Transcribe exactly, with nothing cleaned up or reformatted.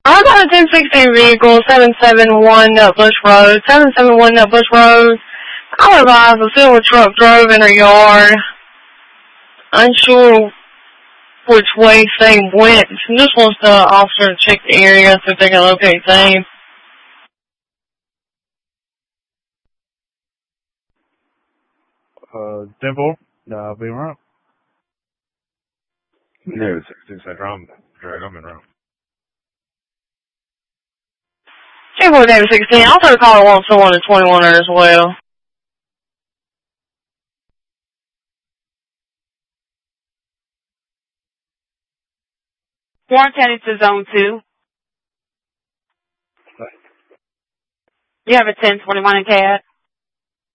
I got a ten sixteen vehicle, seven seven one Nutbush Road, seven seven one Nutbush Road. I would advise a silver truck drove in her yard. Unsure which way same went. She just wants the officer to check the area so if they can locate same. Uh, Temple, uh, be around. No, sixteen Central. I'm right, I'm in route. ten four David sixteen. Also call one someone at twenty-one as well. Warren County to zone two. You have a ten twenty-one in C A D.